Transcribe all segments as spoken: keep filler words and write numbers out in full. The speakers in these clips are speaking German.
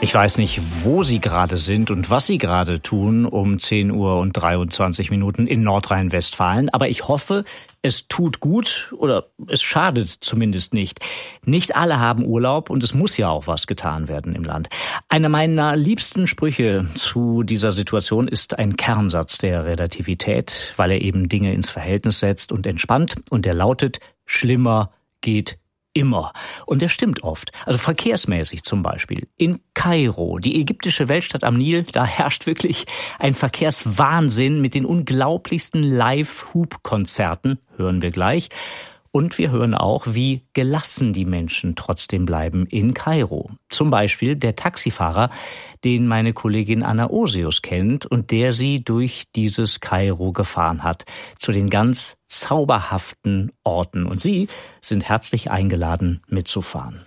Ich weiß nicht, wo Sie gerade sind und was Sie gerade tun um zehn Uhr und dreiundzwanzig Minuten in Nordrhein-Westfalen. Aber ich hoffe, es tut gut oder es schadet zumindest nicht. Nicht alle haben Urlaub und es muss ja auch was getan werden im Land. Einer meiner liebsten Sprüche zu dieser Situation ist ein Kernsatz der Relativität, weil er eben Dinge ins Verhältnis setzt und entspannt. Und der lautet, schlimmer geht immer. Und der stimmt oft. Also verkehrsmäßig zum Beispiel. In Kairo, die ägyptische Weltstadt am Nil, da herrscht wirklich ein Verkehrswahnsinn mit den unglaublichsten Live-Hub-Konzerten. Hören wir gleich. Und wir hören auch, wie gelassen die Menschen trotzdem bleiben in Kairo. Zum Beispiel der Taxifahrer, den meine Kollegin Anna Osius kennt und der sie durch dieses Kairo gefahren hat, zu den ganz zauberhaften Orten. Und Sie sind herzlich eingeladen, mitzufahren.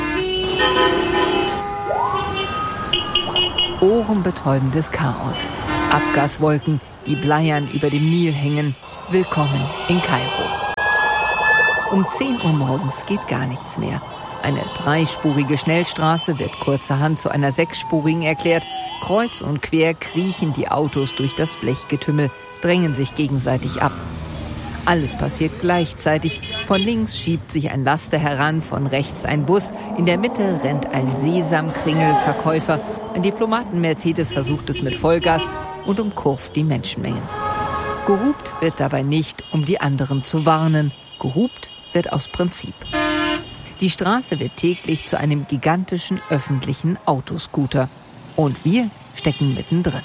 Ohrenbetäubendes Chaos. Abgaswolken, die bleiern über dem Nil hängen. Willkommen in Kairo. Um zehn Uhr morgens geht gar nichts mehr. Eine dreispurige Schnellstraße wird kurzerhand zu einer sechsspurigen erklärt. Kreuz und quer kriechen die Autos durch das Blechgetümmel, drängen sich gegenseitig ab. Alles passiert gleichzeitig. Von links schiebt sich ein Laster heran, von rechts ein Bus. In der Mitte rennt ein Sesamkringelverkäufer. Ein Diplomaten-Mercedes versucht es mit Vollgas und umkurvt die Menschenmengen. Gehupt wird dabei nicht, um die anderen zu warnen. Gehupt wird aus Prinzip. Die Straße wird täglich zu einem gigantischen öffentlichen Autoscooter. Und wir stecken mittendrin.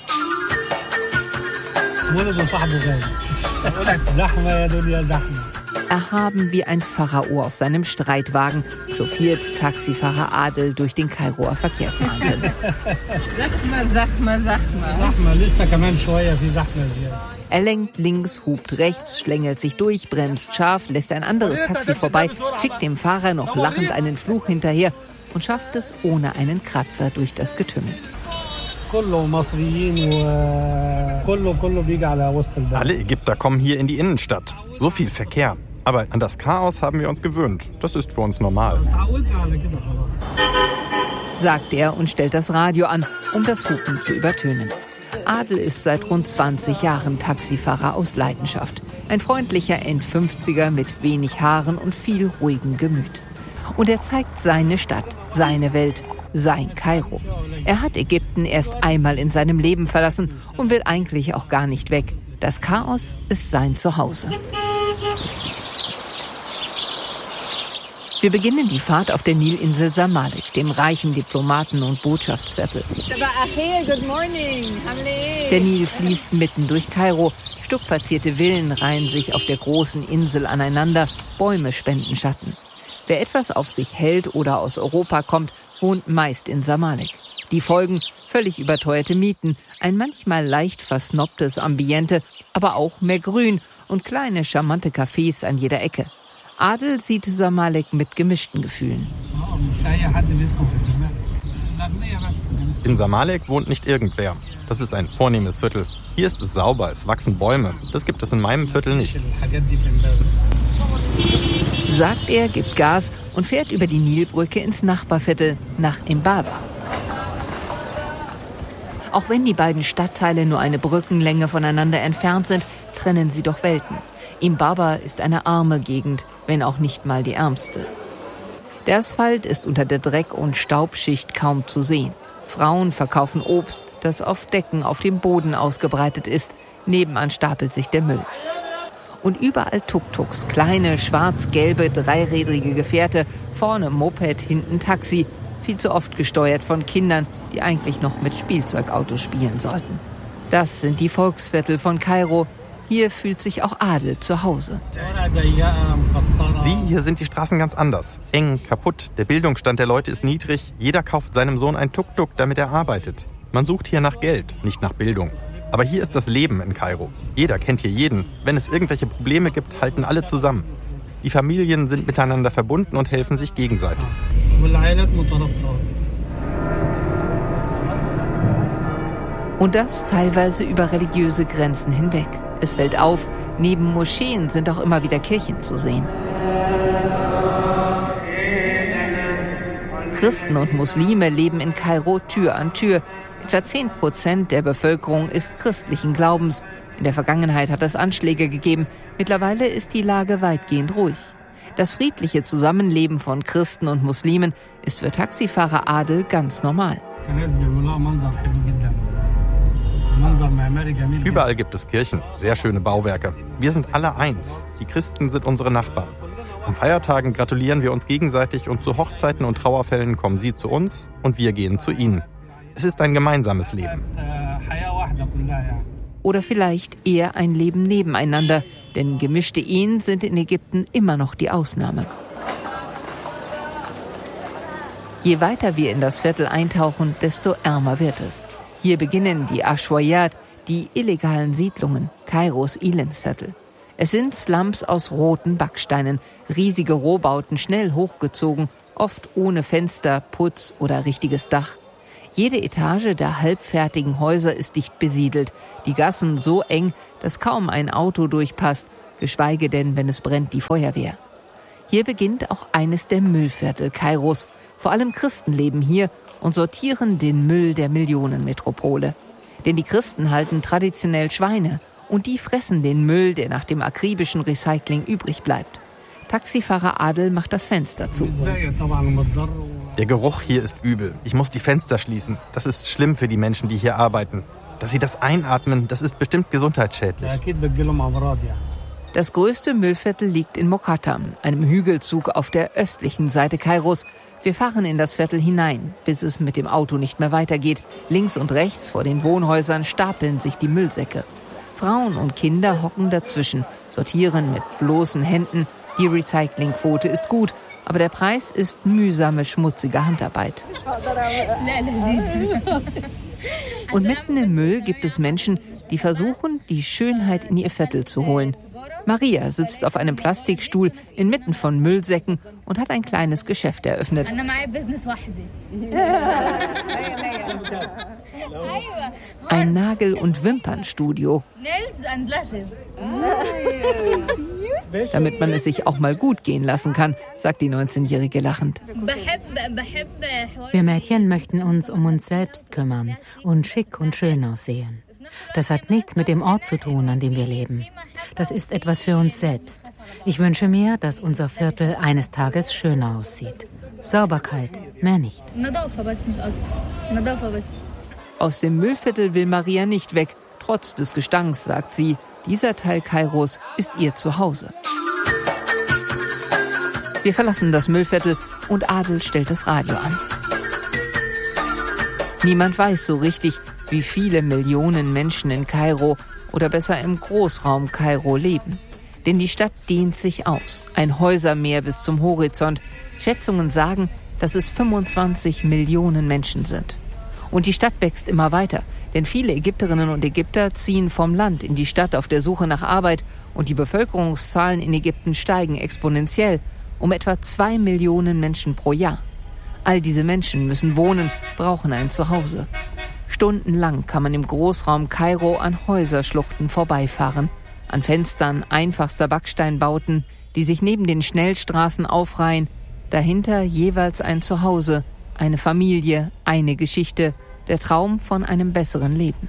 Erhaben wie ein Pharao auf seinem Streitwagen chauffiert Taxifahrer Adel durch den Kairoer Verkehrswahnsinn. Sag mal, sag mal, sag mal. Sag mal, lissa kaman shoya, wie sagt man hier? Er lenkt links, hupt rechts, schlängelt sich durch, bremst scharf, lässt ein anderes Taxi vorbei, schickt dem Fahrer noch lachend einen Fluch hinterher und schafft es ohne einen Kratzer durch das Getümmel. Alle Ägypter kommen hier in die Innenstadt. So viel Verkehr. Aber an das Chaos haben wir uns gewöhnt. Das ist für uns normal. Sagt er und stellt das Radio an, um das Hupen zu übertönen. Adel ist seit rund zwanzig Jahren Taxifahrer aus Leidenschaft. Ein freundlicher Endfünfziger mit wenig Haaren und viel ruhigem Gemüt. Und er zeigt seine Stadt, seine Welt, sein Kairo. Er hat Ägypten erst einmal in seinem Leben verlassen und will eigentlich auch gar nicht weg. Das Chaos ist sein Zuhause. Wir beginnen die Fahrt auf der Nilinsel Zamalek, dem reichen Diplomaten- und Botschaftsviertel. Der Nil fließt mitten durch Kairo. Stuckverzierte Villen reihen sich auf der großen Insel aneinander. Bäume spenden Schatten. Wer etwas auf sich hält oder aus Europa kommt, wohnt meist in Zamalek. Die Folgen: völlig überteuerte Mieten, ein manchmal leicht versnobtes Ambiente, aber auch mehr Grün und kleine charmante Cafés an jeder Ecke. Adel sieht Zamalek mit gemischten Gefühlen. In Zamalek wohnt nicht irgendwer. Das ist ein vornehmes Viertel. Hier ist es sauber, es wachsen Bäume. Das gibt es in meinem Viertel nicht. Sagt er, gibt Gas und fährt über die Nilbrücke ins Nachbarviertel nach Mbaba. Auch wenn die beiden Stadtteile nur eine Brückenlänge voneinander entfernt sind, trennen sie doch Welten. Mbaba ist eine arme Gegend, wenn auch nicht mal die ärmste. Der Asphalt ist unter der Dreck- und Staubschicht kaum zu sehen. Frauen verkaufen Obst, das auf Decken auf dem Boden ausgebreitet ist. Nebenan stapelt sich der Müll. Und überall Tuk-Tuks, kleine, schwarz-gelbe, dreirädrige Gefährte, vorne Moped, hinten Taxi, viel zu oft gesteuert von Kindern, die eigentlich noch mit Spielzeugautos spielen sollten. Das sind die Volksviertel von Kairo. Hier fühlt sich auch Adel zu Hause. Sie, hier sind die Straßen ganz anders. Eng, kaputt, der Bildungsstand der Leute ist niedrig. Jeder kauft seinem Sohn ein Tuk-Tuk, damit er arbeitet. Man sucht hier nach Geld, nicht nach Bildung. Aber hier ist das Leben in Kairo. Jeder kennt hier jeden. Wenn es irgendwelche Probleme gibt, halten alle zusammen. Die Familien sind miteinander verbunden und helfen sich gegenseitig. Und das teilweise über religiöse Grenzen hinweg. Es fällt auf, neben Moscheen sind auch immer wieder Kirchen zu sehen. Christen und Muslime leben in Kairo Tür an Tür. Etwa zehn Prozent der Bevölkerung ist christlichen Glaubens. In der Vergangenheit hat es Anschläge gegeben. Mittlerweile ist die Lage weitgehend ruhig. Das friedliche Zusammenleben von Christen und Muslimen ist für Taxifahrer Adel ganz normal. Überall gibt es Kirchen, sehr schöne Bauwerke. Wir sind alle eins. Die Christen sind unsere Nachbarn. An Feiertagen gratulieren wir uns gegenseitig und zu Hochzeiten und Trauerfällen kommen sie zu uns und wir gehen zu ihnen. Es ist ein gemeinsames Leben. Oder vielleicht eher ein Leben nebeneinander, denn gemischte Ehen sind in Ägypten immer noch die Ausnahme. Je weiter wir in das Viertel eintauchen, desto ärmer wird es. Hier beginnen die Ashwayat, die illegalen Siedlungen, Kairos Elendsviertel. Es sind Slums aus roten Backsteinen, riesige Rohbauten schnell hochgezogen, oft ohne Fenster, Putz oder richtiges Dach. Jede Etage der halbfertigen Häuser ist dicht besiedelt, die Gassen so eng, dass kaum ein Auto durchpasst, geschweige denn, wenn es brennt, die Feuerwehr. Hier beginnt auch eines der Müllviertel Kairos. Vor allem Christen leben hier und sortieren den Müll der Millionenmetropole. Denn die Christen halten traditionell Schweine und die fressen den Müll, der nach dem akribischen Recycling übrig bleibt. Taxifahrer Adel macht das Fenster zu. Der Geruch hier ist übel. Ich muss die Fenster schließen. Das ist schlimm für die Menschen, die hier arbeiten. Dass sie das einatmen, das ist bestimmt gesundheitsschädlich. Das größte Müllviertel liegt in Mokattam, einem Hügelzug auf der östlichen Seite Kairos. Wir fahren in das Viertel hinein, bis es mit dem Auto nicht mehr weitergeht. Links und rechts vor den Wohnhäusern stapeln sich die Müllsäcke. Frauen und Kinder hocken dazwischen, sortieren mit bloßen Händen. Die Recyclingquote ist gut, aber der Preis ist mühsame, schmutzige Handarbeit. Und mitten im Müll gibt es Menschen, die versuchen, die Schönheit in ihr Viertel zu holen. Maria sitzt auf einem Plastikstuhl inmitten von Müllsäcken und hat ein kleines Geschäft eröffnet. Ein Nagel- und Wimpernstudio. Damit man es sich auch mal gut gehen lassen kann, sagt die neunzehnjährige lachend. Wir Mädchen möchten uns um uns selbst kümmern und schick und schön aussehen. Das hat nichts mit dem Ort zu tun, an dem wir leben. Das ist etwas für uns selbst. Ich wünsche mir, dass unser Viertel eines Tages schöner aussieht. Sauberkeit, mehr nicht. Aus dem Müllviertel will Maria nicht weg, trotz des Gestanks, sagt sie. Dieser Teil Kairos ist ihr Zuhause. Wir verlassen das Müllviertel und Adel stellt das Radio an. Niemand weiß so richtig, wie viele Millionen Menschen in Kairo oder besser im Großraum Kairo leben. Denn die Stadt dehnt sich aus, ein Häusermeer bis zum Horizont. Schätzungen sagen, dass es fünfundzwanzig Millionen Menschen sind. Und die Stadt wächst immer weiter, denn viele Ägypterinnen und Ägypter ziehen vom Land in die Stadt auf der Suche nach Arbeit und die Bevölkerungszahlen in Ägypten steigen exponentiell um etwa zwei Millionen Menschen pro Jahr. All diese Menschen müssen wohnen, brauchen ein Zuhause. Stundenlang kann man im Großraum Kairo an Häuserschluchten vorbeifahren, an Fenstern einfachster Backsteinbauten, die sich neben den Schnellstraßen aufreihen, dahinter jeweils ein Zuhause, eine Familie, eine Geschichte, der Traum von einem besseren Leben.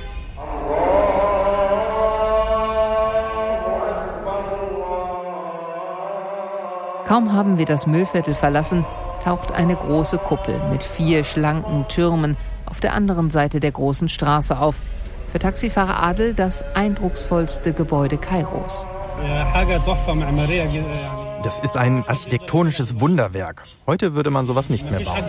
Kaum haben wir das Müllviertel verlassen, taucht eine große Kuppel mit vier schlanken Türmen auf der anderen Seite der großen Straße auf. Für Taxifahrer Adel das eindrucksvollste Gebäude Kairos. Das ist ein architektonisches Wunderwerk. Heute würde man sowas nicht mehr bauen.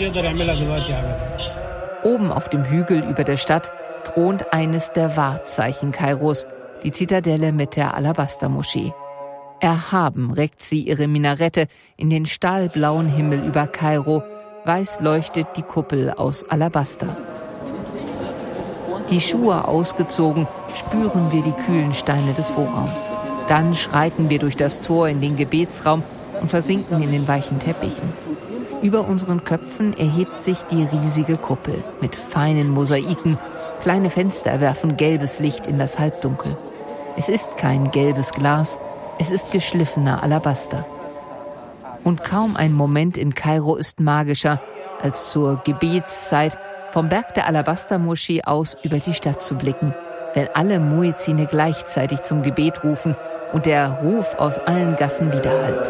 Oben auf dem Hügel über der Stadt thront eines der Wahrzeichen Kairos, die Zitadelle mit der Alabastermoschee. Erhaben reckt sie ihre Minarette in den stahlblauen Himmel über Kairo. Weiß leuchtet die Kuppel aus Alabaster. Die Schuhe ausgezogen, spüren wir die kühlen Steine des Vorraums. Dann schreiten wir durch das Tor in den Gebetsraum und versinken in den weichen Teppichen. Über unseren Köpfen erhebt sich die riesige Kuppel mit feinen Mosaiken. Kleine Fenster werfen gelbes Licht in das Halbdunkel. Es ist kein gelbes Glas, es ist geschliffener Alabaster. Und kaum ein Moment in Kairo ist magischer als zur Gebetszeit vom Berg der Alabaster-Moschee aus über die Stadt zu blicken, wenn alle Muezzine gleichzeitig zum Gebet rufen und der Ruf aus allen Gassen widerhallt.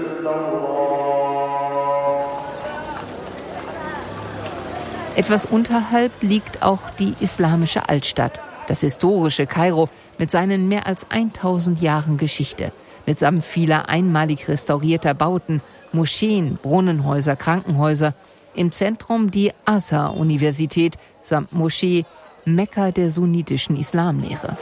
Etwas unterhalb liegt auch die islamische Altstadt, das historische Kairo mit seinen mehr als tausend Jahren Geschichte, mitsamt vieler einmalig restaurierter Bauten, Moscheen, Brunnenhäuser, Krankenhäuser, im Zentrum die Azhar-Universität samt Moschee, Mekka der sunnitischen Islamlehre.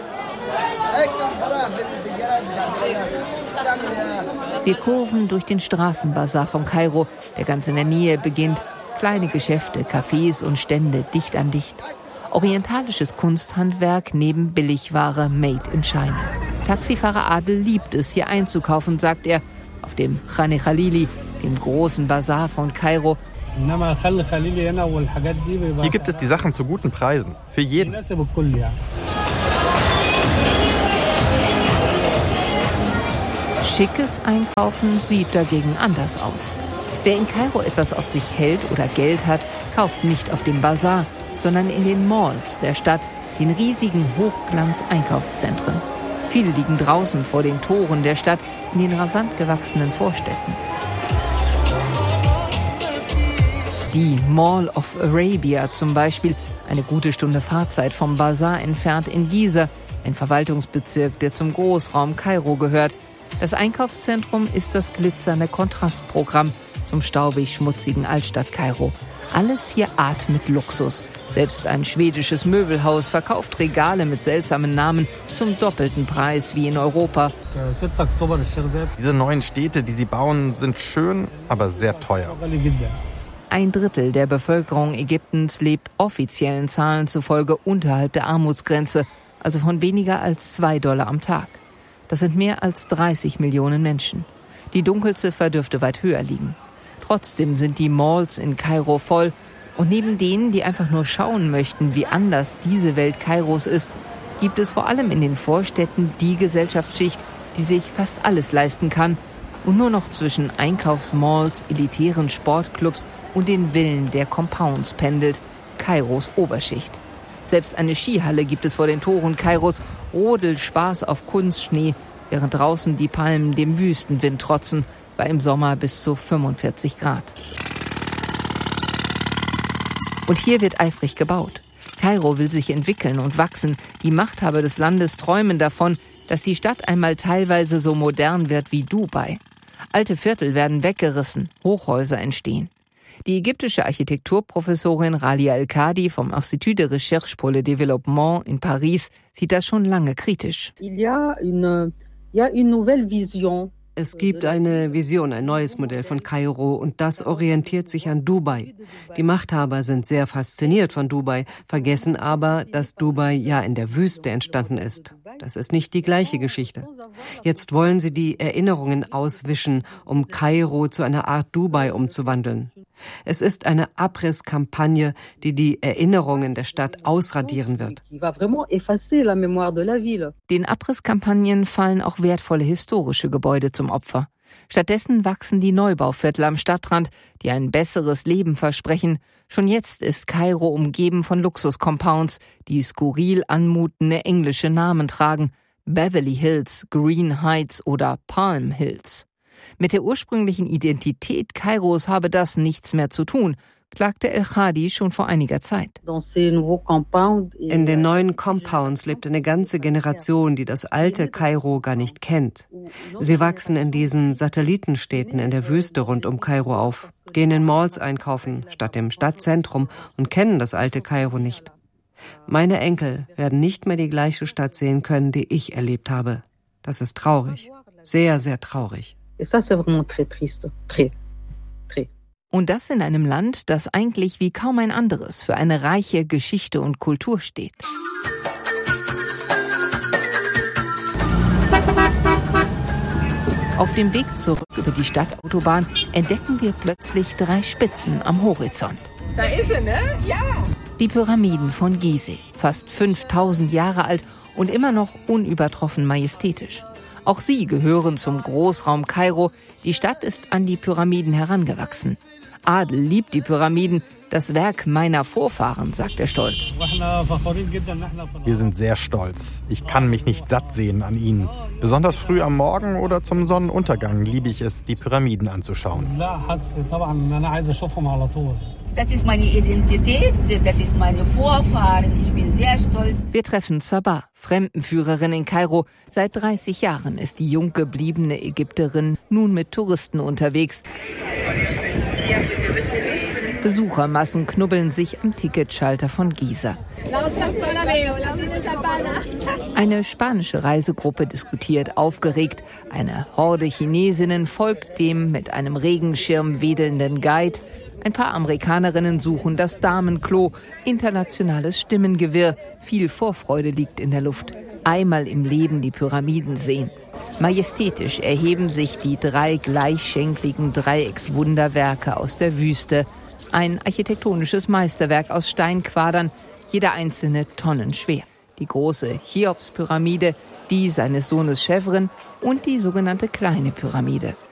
Wir kurven durch den Straßenbazar von Kairo, der ganz in der Nähe beginnt. Kleine Geschäfte, Cafés und Stände dicht an dicht. Orientalisches Kunsthandwerk neben Billigware made in China. Taxifahrer Adel liebt es, hier einzukaufen, sagt er. Auf dem Khane Khalili, dem großen Bazar von Kairo. Hier gibt es die Sachen zu guten Preisen. Für jeden. Schickes Einkaufen sieht dagegen anders aus. Wer in Kairo etwas auf sich hält oder Geld hat, kauft nicht auf dem Bazar, sondern in den Malls der Stadt, den riesigen Hochglanz-Einkaufszentren. Viele liegen draußen vor den Toren der Stadt in den rasant gewachsenen Vorstädten. Die Mall of Arabia zum Beispiel, eine gute Stunde Fahrzeit vom Bazar entfernt in Giza, ein Verwaltungsbezirk, der zum Großraum Kairo gehört. Das Einkaufszentrum ist das glitzernde Kontrastprogramm zum staubig-schmutzigen Altstadt Kairo. Alles hier atmet Luxus. Selbst ein schwedisches Möbelhaus verkauft Regale mit seltsamen Namen zum doppelten Preis wie in Europa. Diese neuen Städte, die sie bauen, sind schön, aber sehr teuer. Ein Drittel der Bevölkerung Ägyptens lebt offiziellen Zahlen zufolge unterhalb der Armutsgrenze, also von weniger als zwei Dollar am Tag. Das sind mehr als dreißig Millionen Menschen. Die Dunkelziffer dürfte weit höher liegen. Trotzdem sind die Malls in Kairo voll. Und neben denen, die einfach nur schauen möchten, wie anders diese Welt Kairos ist, gibt es vor allem in den Vorstädten die Gesellschaftsschicht, die sich fast alles leisten kann und nur noch zwischen Einkaufsmalls, elitären Sportclubs und den Villen der Compounds pendelt. Kairos Oberschicht. Selbst eine Skihalle gibt es vor den Toren Kairos, Rodelspaß auf Kunstschnee, während draußen die Palmen dem Wüstenwind trotzen, bei im Sommer bis zu fünfundvierzig Grad. Und hier wird eifrig gebaut. Kairo will sich entwickeln und wachsen. Die Machthaber des Landes träumen davon, dass die Stadt einmal teilweise so modern wird wie Dubai. Alte Viertel werden weggerissen, Hochhäuser entstehen. Die ägyptische Architekturprofessorin Ralia El-Kadi vom Institut de Recherche pour le Développement in Paris sieht das schon lange kritisch. Il y a une, il y a une nouvelle vision. Es gibt eine Vision, ein neues Modell von Kairo und das orientiert sich an Dubai. Die Machthaber sind sehr fasziniert von Dubai, vergessen aber, dass Dubai ja in der Wüste entstanden ist. Das ist nicht die gleiche Geschichte. Jetzt wollen sie die Erinnerungen auswischen, um Kairo zu einer Art Dubai umzuwandeln. Es ist eine Abrisskampagne, die die Erinnerungen der Stadt ausradieren wird. Den Abrisskampagnen fallen auch wertvolle historische Gebäude zum Opfer. Stattdessen wachsen die Neubauviertel am Stadtrand, die ein besseres Leben versprechen. Schon jetzt ist Kairo umgeben von Luxuscompounds, die skurril anmutende englische Namen tragen. Beverly Hills, Green Heights oder Palm Hills. Mit der ursprünglichen Identität Kairos habe das nichts mehr zu tun, klagte El-Khadi schon vor einiger Zeit. In den neuen Compounds lebt eine ganze Generation, die das alte Kairo gar nicht kennt. Sie wachsen in diesen Satellitenstädten in der Wüste rund um Kairo auf, gehen in Malls einkaufen, statt im Stadtzentrum und kennen das alte Kairo nicht. Meine Enkel werden nicht mehr die gleiche Stadt sehen können, die ich erlebt habe. Das ist traurig, sehr, sehr traurig. Und das in einem Land, das eigentlich wie kaum ein anderes für eine reiche Geschichte und Kultur steht. Auf dem Weg zurück über die Stadtautobahn entdecken wir plötzlich drei Spitzen am Horizont. Da ist sie, ne? Ja! Die Pyramiden von Gizeh, fast fünftausend Jahre alt und immer noch unübertroffen majestätisch. Auch sie gehören zum Großraum Kairo. Die Stadt ist an die Pyramiden herangewachsen. Adel liebt die Pyramiden, das Werk meiner Vorfahren, sagt er stolz. Wir sind sehr stolz. Ich kann mich nicht satt sehen an ihnen. Besonders früh am Morgen oder zum Sonnenuntergang liebe ich es, die Pyramiden anzuschauen. Das ist meine Identität, das ist meine Vorfahren. Ich bin sehr stolz. Wir treffen Sabah, Fremdenführerin in Kairo. Seit dreißig Jahren ist die jung gebliebene Ägypterin nun mit Touristen unterwegs. Besuchermassen knubbeln sich am Ticketschalter von Giza. Eine spanische Reisegruppe diskutiert aufgeregt. Eine Horde Chinesinnen folgt dem mit einem Regenschirm wedelnden Guide. Ein paar Amerikanerinnen suchen das Damenklo. Internationales Stimmengewirr. Viel Vorfreude liegt in der Luft. Einmal im Leben die Pyramiden sehen. Majestätisch erheben sich die drei gleichschenkligen Dreieckswunderwerke aus der Wüste. Ein architektonisches Meisterwerk aus Steinquadern, jeder einzelne tonnenschwer. Die große Cheops-Pyramide, die seines Sohnes Chevren und die sogenannte kleine Pyramide.